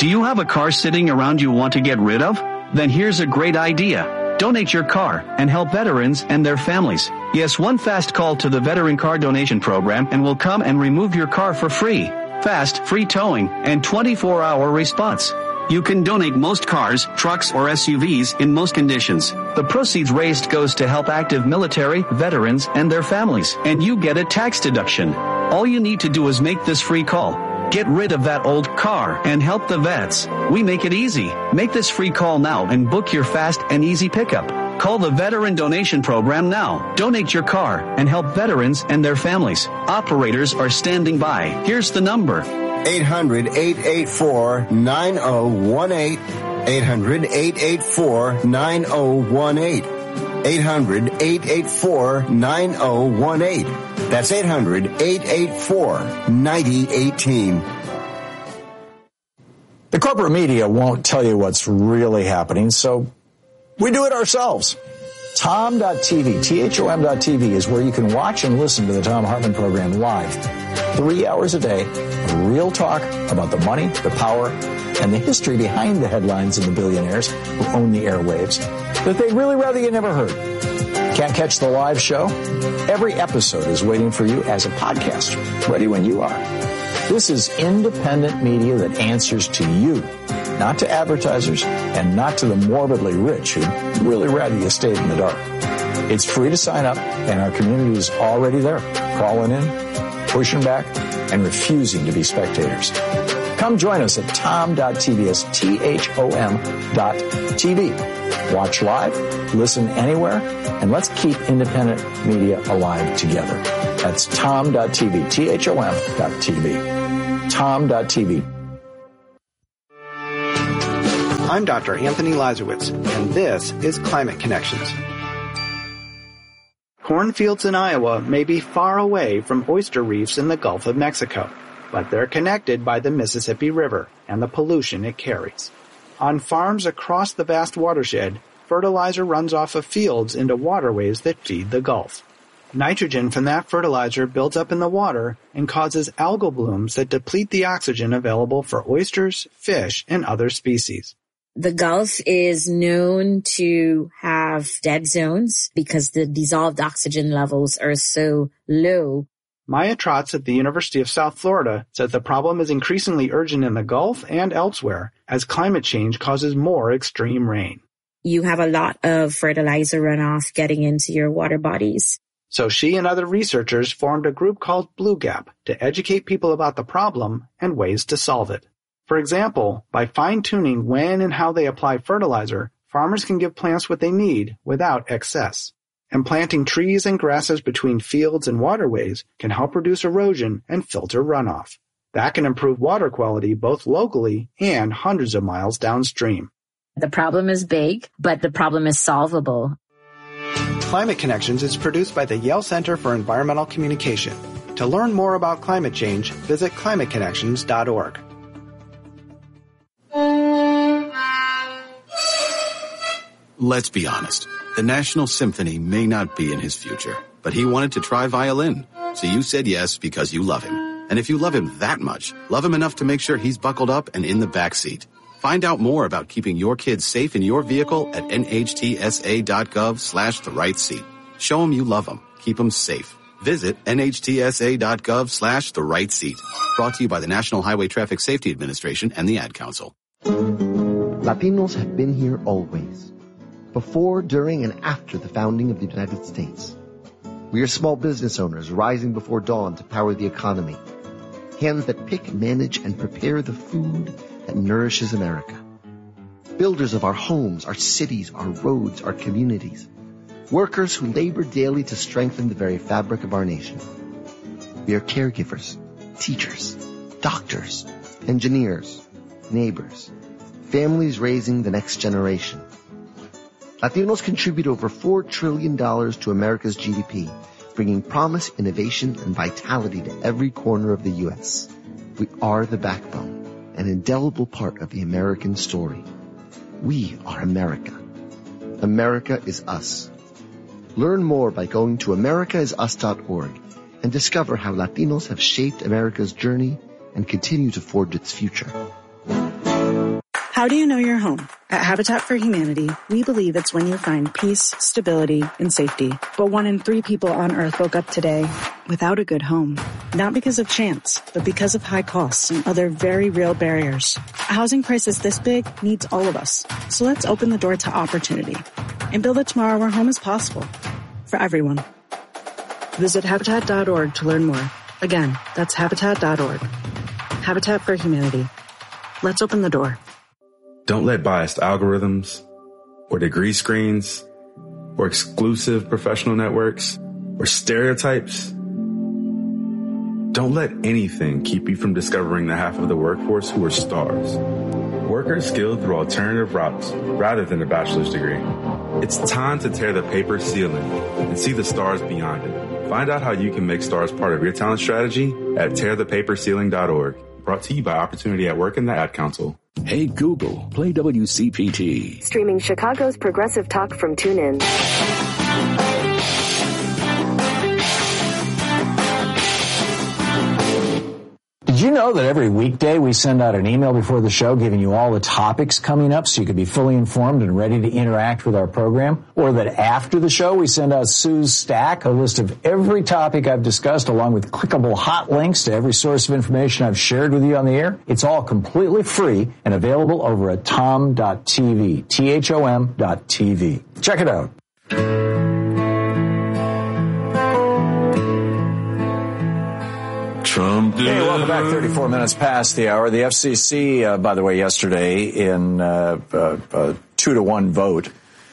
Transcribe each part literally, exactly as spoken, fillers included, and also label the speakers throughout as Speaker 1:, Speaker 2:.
Speaker 1: Do you have a car sitting around you want to get rid of? Then here's a great idea. Donate your car and help veterans and their families. Yes, one fast call to the Veteran Car Donation Program and we'll come and remove your car for free. Fast, free towing, and twenty-four hour response. You can donate most cars, trucks, or S U Vs in most conditions. The proceeds raised goes to help active military, veterans, and their families, and you get a tax deduction. All you need to do is make this free call. Get rid of that old car and help the vets. We make it easy. Make this free call now and book your fast and easy pickup. Call the Veteran Donation Program now. Donate your car and help veterans and their families. Operators are standing by. Here's the number.
Speaker 2: eight hundred, eight eight four, nine oh one eight. eight hundred, eight eight four, nine oh one eight. eight hundred, eight eight four, nine oh one eight. That's eight hundred, eight eight four, nine oh one eight.
Speaker 3: The corporate media won't tell you what's really happening, so we do it ourselves. Tom dot T V, T H O M dot T V is where you can watch and listen to the Thom Hartmann program live. Three hours a day of real talk about the money, the power, and the history behind the headlines and the billionaires who own the airwaves that they'd really rather you never heard. Can't catch the live show? Every episode is waiting for you as a podcast, ready when you are. This is independent media that answers to you, not to advertisers and not to the morbidly rich who'd really rather you stayed in the dark. It's free to sign up, and our community is already there, calling in, pushing back, and refusing to be spectators. Come join us at Tom dot T V, it's T H O M dot T V. Watch live, listen anywhere, and let's keep independent media alive together. That's Tom dot T V, T H O M dot T V. Tom dot T V.
Speaker 4: I'm Doctor Anthony Lazarowitz, and this is Climate Connections. Cornfields in Iowa may be far away from oyster reefs in the Gulf of Mexico, but they're connected by the Mississippi River and the pollution it carries. On farms across the vast watershed, fertilizer runs off of fields into waterways that feed the Gulf. Nitrogen from that fertilizer builds up in the water and causes algal blooms that deplete the oxygen available for oysters, fish, and other species.
Speaker 5: The Gulf is known to have dead zones because the dissolved oxygen levels are so low.
Speaker 4: Maya Trotz at the University of South Florida says the problem is increasingly urgent in the Gulf and elsewhere as climate change causes more extreme rain.
Speaker 5: You have a lot of fertilizer runoff getting into your water bodies.
Speaker 4: So she and other researchers formed a group called Blue Gap to educate people about the problem and ways to solve it. For example, by fine-tuning when and how they apply fertilizer, farmers can give plants what they need without excess. And planting trees and grasses between fields and waterways can help reduce erosion and filter runoff. That can improve water quality both locally and hundreds of miles downstream.
Speaker 5: The problem is big, but the problem is solvable.
Speaker 4: Climate Connections is produced by the Yale Center for Environmental Communication. To learn more about climate change, visit climate connections dot org.
Speaker 6: Let's be honest. The National Symphony may not be in his future, but he wanted to try violin. So you said yes because you love him. And if you love him that much, love him enough to make sure he's buckled up and in the back seat. Find out more about keeping your kids safe in your vehicle at N H T S A dot gov slash the right seat. Show them you love them. Keep them safe. Visit N H T S A dot gov slash the right seat. Brought to you by the National Highway Traffic Safety Administration and the Ad Council.
Speaker 7: Latinos have been here always. Before, during, and after the founding of the United States. We are small business owners rising before dawn to power the economy. Hands that pick, manage, and prepare the food that nourishes America. Builders of our homes, our cities, our roads, our communities. Workers who labor daily to strengthen the very fabric of our nation. We are caregivers, teachers, doctors, engineers, neighbors, families raising the next generation. Latinos contribute over four trillion dollars to America's G D P, bringing promise, innovation, and vitality to every corner of the U S. We are the backbone, an indelible part of the American story. We are America. America is us. Learn more by going to america is us dot org and discover how Latinos have shaped America's journey and continue to forge its future.
Speaker 8: How do you know your home? At Habitat for Humanity, we believe it's when you find peace, stability, and safety. But one in three people on Earth woke up today without a good home. Not because of chance, but because of high costs and other very real barriers. A housing crisis this big needs all of us. So let's open the door to opportunity and build a tomorrow where home is possible for everyone. Visit Habitat dot org to learn more. Again, that's Habitat dot org. Habitat for Humanity. Let's open the door.
Speaker 9: Don't let biased algorithms or degree screens or exclusive professional networks or stereotypes. Don't let anything keep you from discovering the half of the workforce who are stars. Workers skilled through alternative routes rather than a bachelor's degree. It's time to tear the paper ceiling and see the stars beyond it. Find out how you can make stars part of your talent strategy at tear the paper ceiling dot org. Brought to you by Opportunity at Work and the Ad Council.
Speaker 10: Hey Google, play W C P T.
Speaker 11: Streaming Chicago's progressive talk from TuneIn.
Speaker 3: Did you know that every weekday we send out an email before the show giving you all the topics coming up so you can be fully informed and ready to interact with our program? Or that after the show we send out Sue's Stack, a list of every topic I've discussed along with clickable hot links to every source of information I've shared with you on the air? It's all completely free and available over at tom dot t v, T H O M dot T V. Check it out.
Speaker 12: Trump.
Speaker 3: Hey, welcome back. thirty-four minutes past the hour. The F C C, uh, by the way, yesterday in uh, uh, a two to one vote,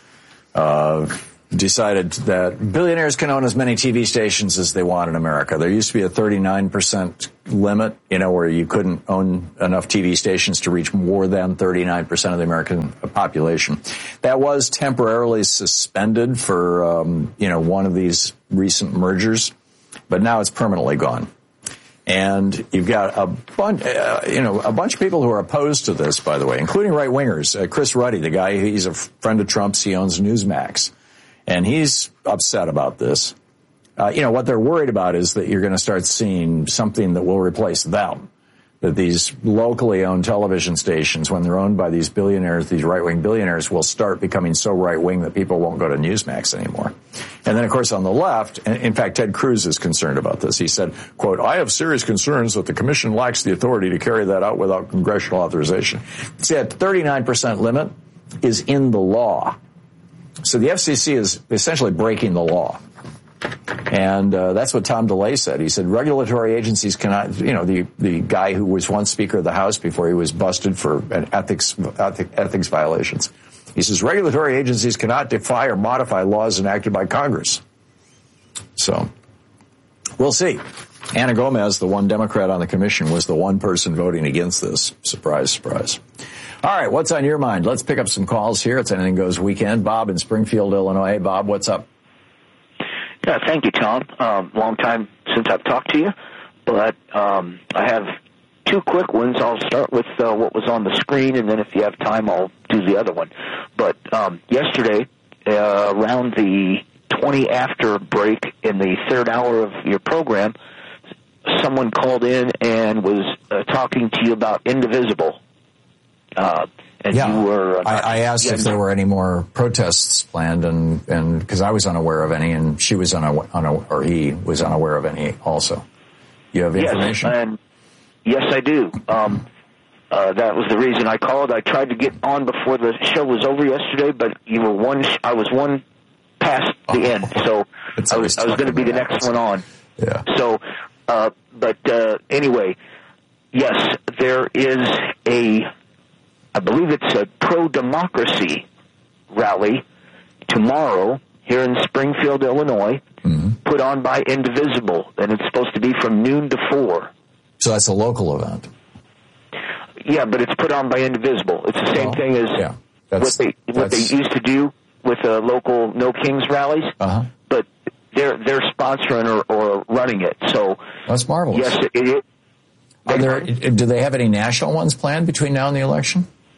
Speaker 3: uh, decided that billionaires can own as many T V stations as they want in America. There used to be a thirty-nine percent limit, you know, where you couldn't own enough T V stations to reach more than thirty-nine percent of the American population. That was temporarily suspended for, um, you know, one of these recent mergers, but now it's permanently gone. And you've got a bunch, uh, you know, a bunch of people who are opposed to this, by the way, including right-wingers. Uh, Chris Ruddy, the guy, he's a friend of Trump's. He owns Newsmax. And he's upset about this. Uh, you know, what they're worried about is that you're going to start seeing something that will replace them. That these locally owned television stations, when they're owned by these billionaires, these right-wing billionaires, will start becoming so right-wing that people won't go to Newsmax anymore. And then, of course, on the left, and in fact, Ted Cruz is concerned about this. He said, quote, I have serious concerns that the commission lacks the authority to carry that out without congressional authorization. See, that thirty-nine percent limit is in the law. So the F C C is essentially breaking the law. And uh, that's what Tom DeLay said. He said regulatory agencies cannot, you know, the, the guy who was once Speaker of the House before he was busted for an ethics, ethics violations. He says regulatory agencies cannot defy or modify laws enacted by Congress. So we'll see. Anna Gomez, the one Democrat on the commission, was the one person voting against this. Surprise, surprise. All right, what's on your mind? Let's pick up some calls here. It's Anything Goes Weekend. Bob in Springfield, Illinois. Hey, Bob, what's up?
Speaker 13: Yeah, thank you, Tom. Um, long time since I've talked to you, but um, I have two quick ones. I'll start with uh, what was on the screen, and then if you have time, I'll do the other one. But um, yesterday, uh, around the twenty after break in the third hour of your program, someone called in and was uh, talking to you about Indivisible. Uh, and
Speaker 3: yeah,
Speaker 13: you were, uh,
Speaker 3: I, I asked yeah, if there were any more protests planned, and and because I was unaware of any, and she was unaware, unaware, or he was unaware of any also. You have information?
Speaker 13: Yes, and yes, I do. Um, uh, that was the reason I called. I tried to get on before the show was over yesterday, but you were one. I was one past the oh, end, so I was, I was going to be the next one on.
Speaker 3: Yeah.
Speaker 13: So, uh, but uh, anyway, yes, there is a. I believe it's a pro-democracy rally tomorrow here in Springfield, Illinois, mm-hmm. put on by Indivisible, and it's supposed to be from noon to four.
Speaker 3: So that's a local event.
Speaker 13: Yeah, but it's put on by Indivisible. It's the same well, thing as
Speaker 3: yeah,
Speaker 13: what they what they used to do with the local No Kings rallies,
Speaker 3: uh-huh.
Speaker 13: but they're they're sponsoring or, or running it. So
Speaker 3: that's marvelous.
Speaker 13: Yes, it. it
Speaker 3: Are there, do they have any national ones planned between now and the election?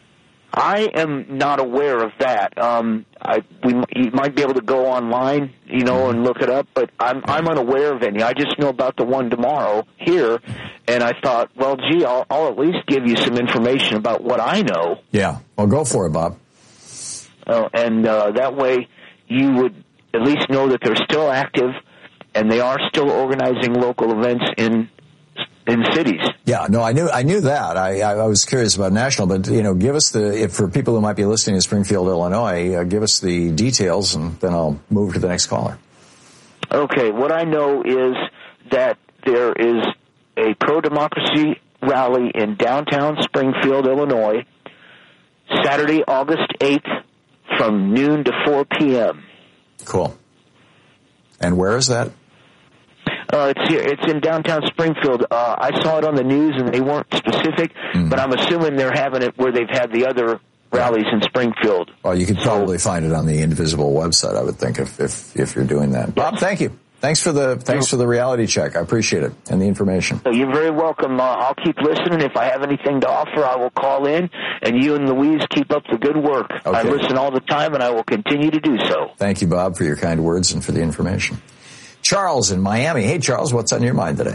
Speaker 13: I am not aware of that. Um, I we you might be able to go online, you know, and look it up, but I'm I'm unaware of any. I just know about the one tomorrow here, and I thought, well, gee, I'll, I'll at least give you some information about what I know.
Speaker 3: Yeah, well, go for it, Bob.
Speaker 13: Uh, and uh, that way, you would at least know that they're still active, and they are still organizing local events in. in cities.
Speaker 3: Yeah, no, I knew I knew that. I, I was curious about national, but, you know, give us the, if for people who might be listening in Springfield, Illinois, uh, give us the details, and then I'll move to the next caller.
Speaker 13: Okay, what I know is that there is a pro-democracy rally in downtown Springfield, Illinois, Saturday, August eighth, from noon to four p.m.
Speaker 3: Cool. And where is that?
Speaker 13: Uh, it's here. It's in downtown Springfield. Uh, I saw it on the news, and they weren't specific, mm-hmm. but I'm assuming they're having it where they've had the other rallies in Springfield.
Speaker 3: Well, you could probably so, find it on the Indivisible website, I would think, if if, if you're doing that. Bob, thank you. Thanks for the thanks for the reality check. I appreciate it and the information.
Speaker 13: So you're very welcome. Uh, I'll keep listening. If I have anything to offer, I will call in. And you and Louise keep up the good work. Okay. I listen all the time, and I will continue to do so.
Speaker 3: Thank you, Bob, for your kind words and for the information. Charles in Miami. Hey, Charles, what's on your mind today?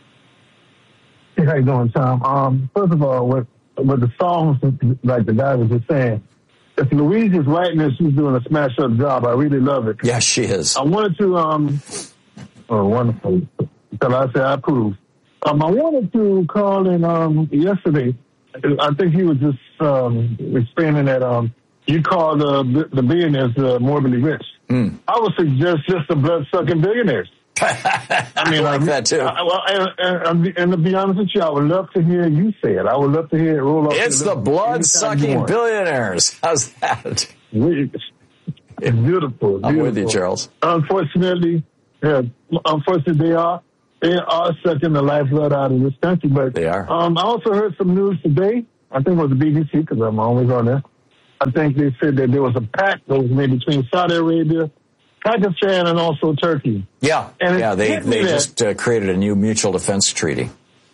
Speaker 12: Hey, how you doing, Tom? Um, first of all, with, with the songs, like the guy was just saying, if Louise is writing this, she's doing a smash-up job. I really love it.
Speaker 3: Yes, she is.
Speaker 12: I wanted to, um, oh, wonderful. Until I say I approve. Um, I wanted to call in um, yesterday. I think he was just um, explaining that um, you call the, the billionaires uh, morbidly rich. Mm. I would suggest just the blood-sucking billionaires. I mean,
Speaker 3: I like
Speaker 12: I,
Speaker 3: that too.
Speaker 12: I, well, and, and, and to be honest with you, I would love to hear you say it. I would love to hear it roll up.
Speaker 3: It's the blood-sucking billionaires. How's that?
Speaker 12: It's beautiful.
Speaker 3: I'm
Speaker 12: beautiful.
Speaker 3: with you, Charles.
Speaker 12: Unfortunately, yeah, unfortunately, they are they are sucking the lifeblood out of this country. But
Speaker 3: they are.
Speaker 12: Um, I also heard some news today. I think it was the B B C because I'm always on there. I think they said that there was a pact that was made between Saudi Arabia, Pakistan, and also Turkey.
Speaker 3: Yeah,
Speaker 12: and
Speaker 3: yeah, they they just
Speaker 12: that,
Speaker 3: uh, created a new mutual defense treaty.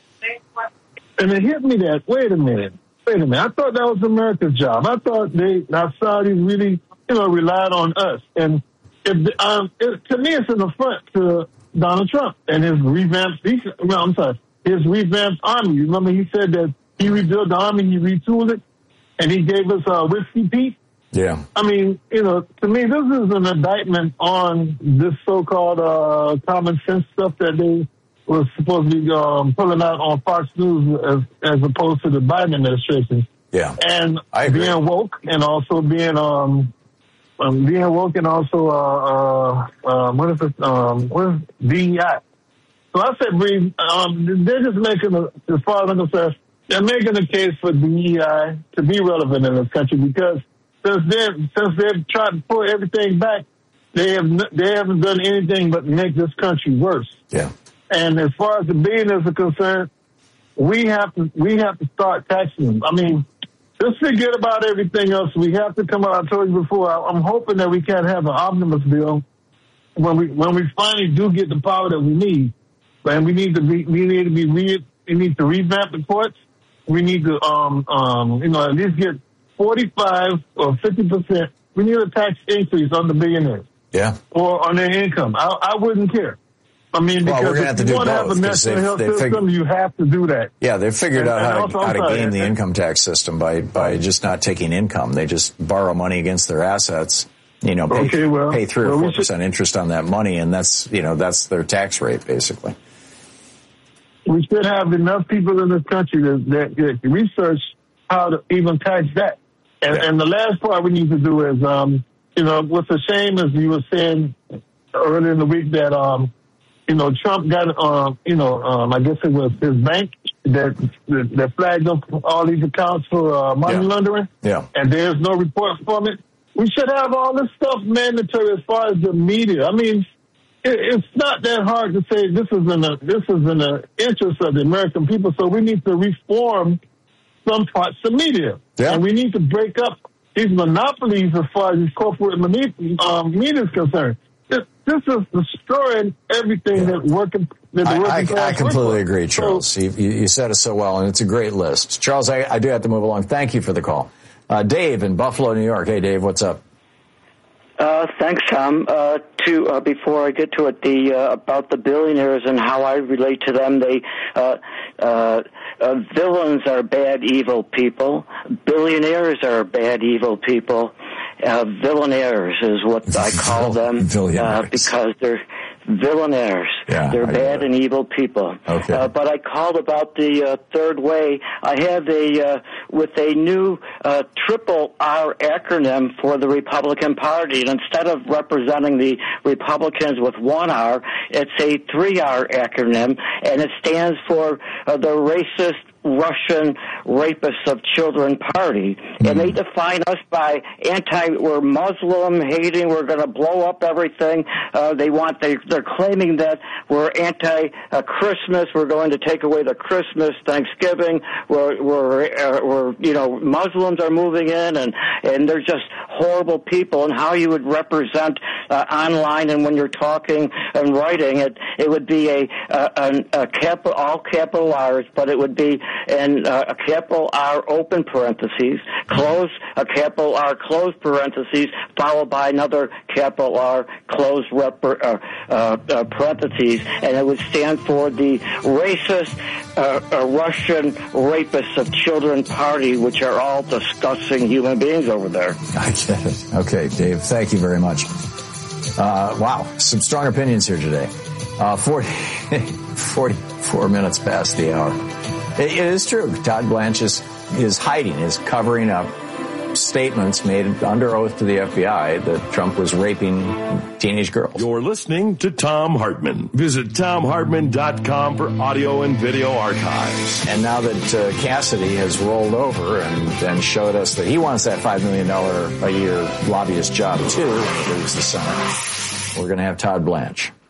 Speaker 12: And it hit me that, wait a minute, wait a minute. I thought that was America's job. I thought they, our Saudis really, you know, relied on us. And if, um, it, to me, it's an affront to Donald Trump and his revamped, well, I'm sorry, his revamped army. You remember he said that he rebuilt the army, he retooled it. And he gave us uh, Whiskey Pete.
Speaker 3: Yeah.
Speaker 12: I mean, you know, to me, this is an indictment on this so-called uh, common sense stuff that they were supposed to be um, pulling out on Fox News as, as opposed to the Biden administration.
Speaker 3: Yeah.
Speaker 12: And being woke and also being um, um being woke and also uh, uh, uh what is it? Um, what is D E I? So I said, Bree, um, they're just making a, as far as I'm concerned. They're making a case for D E I to be relevant in this country because since they've, since they've tried to pull everything back, they have they haven't done anything but make this country worse.
Speaker 3: Yeah.
Speaker 12: And as far as the billionaires are concerned, we have to we have to start taxing them. I mean, just forget about everything else. We have to come out. I told you before. I'm hoping that we can have an omnibus bill when we when we finally do get the power that we need. And we need to be we need to be re, we need to revamp the courts. We need to, um, um, you know, at least get forty-five or fifty percent. We need a tax increase on the billionaires.
Speaker 3: Yeah.
Speaker 12: Or on their income. I, I wouldn't care. I mean, because
Speaker 3: well, we're gonna have
Speaker 12: if
Speaker 3: to
Speaker 12: you
Speaker 3: do
Speaker 12: want to have a national health system, fig- you have to do that.
Speaker 3: Yeah, they've figured
Speaker 12: and,
Speaker 3: out
Speaker 12: and
Speaker 3: how,
Speaker 12: also,
Speaker 3: to, how to
Speaker 12: sorry,
Speaker 3: game the
Speaker 12: and,
Speaker 3: income tax system by, by just not taking income. They just borrow money against their assets, you know, pay,
Speaker 12: okay, well,
Speaker 3: pay three or
Speaker 12: well,
Speaker 3: four
Speaker 12: we
Speaker 3: percent
Speaker 12: should,
Speaker 3: interest on that money, and that's, you know, that's their tax rate, basically.
Speaker 12: We should have enough people in this country that, that, that research how to even tax that. And,
Speaker 3: yeah.
Speaker 12: and the last part we need to do is, um, you know, what's a shame is you were saying earlier in the week that, um, you know, Trump got, uh, you know, um, I guess it was his bank that that flagged up all these accounts for uh, money
Speaker 3: yeah.
Speaker 12: laundering.
Speaker 3: Yeah.
Speaker 12: And there's no report from it. We should have all this stuff mandatory as far as the media. I mean, it's not that hard to say this is in the this is in the interest of the American people. So we need to reform some parts of media,
Speaker 3: yeah.
Speaker 12: and we need to break up these monopolies as far as these corporate media, um, media is concerned. This, this is destroying everything yeah. that working. That the working
Speaker 3: I, I,
Speaker 12: class
Speaker 3: I completely
Speaker 12: work
Speaker 3: agree, Charles. So, you, you said it so well, and it's a great list. Charles, I, I do have to move along. Thank you for the call. Uh, Dave in Buffalo, New York. Hey, Dave, what's up?
Speaker 14: Uh, thanks, Tom. Uh, to uh, before I get to it, the uh, about the billionaires and how I relate to them, they uh, uh, uh, villains are bad, evil people. Billionaires are bad, evil people. Uh, villainaires is what I call them uh, because they're villainaires.
Speaker 3: Yeah,
Speaker 14: they're
Speaker 3: I
Speaker 14: bad and evil people.
Speaker 3: Okay.
Speaker 14: Uh, but I called about the uh, third way. I have a uh, with a new uh, triple R acronym for the Republican Party. And instead of representing the Republicans with one R, it's a three R acronym, and it stands for uh, the racist Russian rapists of children party. Mm-hmm. And they define us by anti, we're Muslim hating, we're going to blow up everything. Uh, they want, they, they're claiming that we're anti uh, Christmas, we're going to take away the Christmas, Thanksgiving, we're, we're, uh, we're, you know, Muslims are moving in, and, and they're just horrible people. And how you would represent uh, online and when you're talking and writing, it, it would be a, a, a capital, all capital R's, but it would be and uh, a capital R open parentheses, close, a capital R closed parentheses, followed by another capital R closed rep- uh, uh, uh, parentheses, and it would stand for the racist uh, uh, Russian rapists of children party, which are all disgusting human beings over there.
Speaker 3: I get it. Okay, Dave, thank you very much. Uh, wow, some strong opinions here today. Uh, forty, forty-four minutes past the hour. It is true. Todd Blanche is, is hiding, is covering up statements made under oath to the F B I that Trump was raping teenage girls.
Speaker 15: You're listening to Thom Hartmann. Visit Thom Hartmann dot com for audio and video archives.
Speaker 3: And now that uh, Cassidy has rolled over and, and showed us that he wants that five million dollars a year lobbyist job too, when he leaves the Senate, we're going to have Todd Blanche.